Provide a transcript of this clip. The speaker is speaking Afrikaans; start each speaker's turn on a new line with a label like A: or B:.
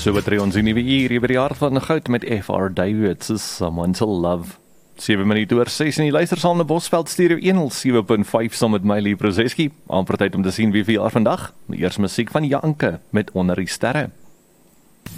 A: So betree ons die nuwe uur hier by die hart van goud met F.R. Davids, Someone to Love. 7 minute oor 6 en die luister saam na Bosveld Stereo 107.5 saam met my Lee Prozeski. Amper tyd om te sien wie verjaar vandag. Eers musiek van Janke met Onder die Sterre.